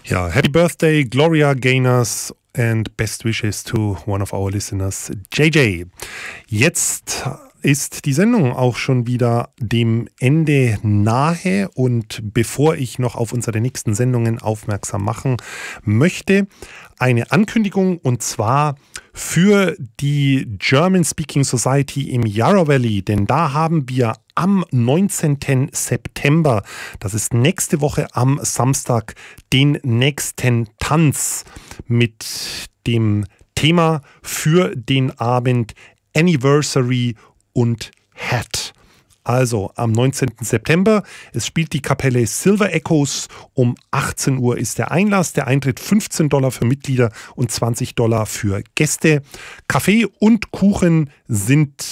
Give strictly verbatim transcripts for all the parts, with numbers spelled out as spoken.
Ja, happy birthday, Gloria Gaynors, and best wishes to one of our listeners, J J. Jetzt ist die Sendung auch schon wieder dem Ende nahe, und bevor ich noch auf unsere nächsten Sendungen aufmerksam machen möchte, eine Ankündigung, und zwar für die German Speaking Society im Yarra Valley, denn da haben wir am neunzehnten September, das ist nächste Woche am Samstag, den nächsten Tanz mit dem Thema für den Abend Anniversary und Hat. Also am neunzehnten September, es spielt die Kapelle Silver Echoes, um achtzehn Uhr ist der Einlass, der Eintritt fünfzehn Dollar für Mitglieder und zwanzig Dollar für Gäste. Kaffee und Kuchen sind,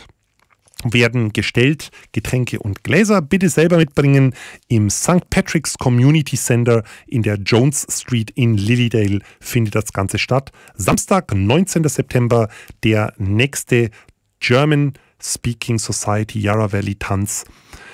werden gestellt, Getränke und Gläser bitte selber mitbringen. Im Sankt Patrick's Community Center in der Jones Street in Lilydale findet das Ganze statt. Samstag, neunzehnten September, der nächste German Speaking Society Yarra Valley Tanz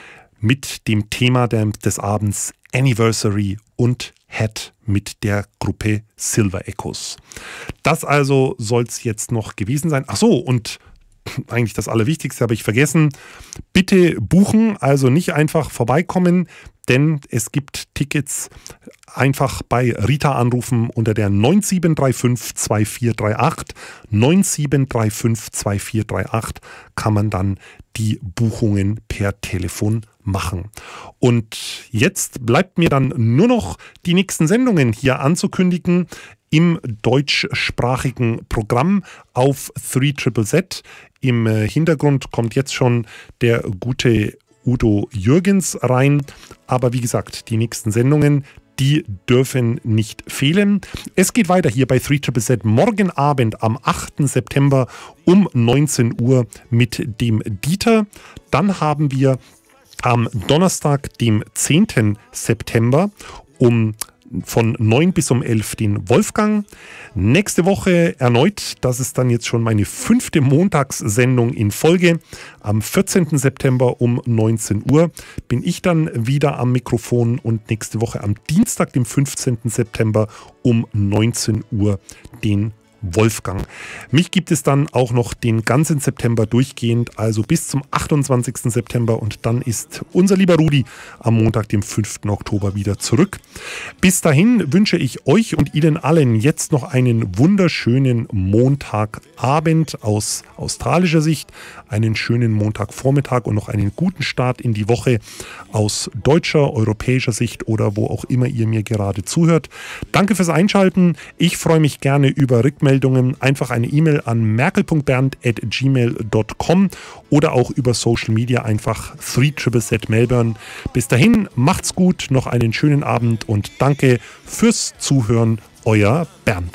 mit dem Thema des Abends Anniversary und Hat mit der Gruppe Silver Echoes. Das also soll es jetzt noch gewesen sein. Ach so, und eigentlich das Allerwichtigste habe ich vergessen. Bitte buchen, also nicht einfach vorbeikommen, denn es gibt Tickets. Einfach bei Rita anrufen unter der neun sieben drei fünf zwei vier drei acht. neun sieben drei fünf zwei vier drei acht kann man dann die Buchungen per Telefon machen. Und jetzt bleibt mir dann nur noch die nächsten Sendungen hier anzukündigen im deutschsprachigen Programm auf drei Z Z Z. Im Hintergrund kommt jetzt schon der gute Udo Jürgens rein. Aber wie gesagt, die nächsten Sendungen, die dürfen nicht fehlen. Es geht weiter hier bei drei Z Z Z morgen Abend am achten September um neunzehn Uhr mit dem Dieter. Dann haben wir am Donnerstag, dem zehnten September, um von neun bis um elf den Wolfgang. Nächste Woche erneut, das ist dann jetzt schon meine fünfte Montagssendung in Folge. Am vierzehnten September um neunzehn Uhr bin ich dann wieder am Mikrofon, und nächste Woche am Dienstag, dem fünfzehnten September um neunzehn Uhr den Wolfgang. Mich gibt es dann auch noch den ganzen September durchgehend, also bis zum achtundzwanzigsten September, und dann ist unser lieber Rudi am Montag, dem fünften Oktober wieder zurück. Bis dahin wünsche ich euch und Ihnen allen jetzt noch einen wunderschönen Montagabend aus australischer Sicht, einen schönen Montagvormittag und noch einen guten Start in die Woche aus deutscher, europäischer Sicht oder wo auch immer ihr mir gerade zuhört. Danke fürs Einschalten. Ich freue mich gerne über Rückmeldungen. Einfach eine E-Mail an merkel punkt bernd at gmail punkt com oder auch über Social Media einfach drei Z Z Z Melbourne. Bis dahin, macht's gut, noch einen schönen Abend und danke fürs Zuhören, euer Bernd.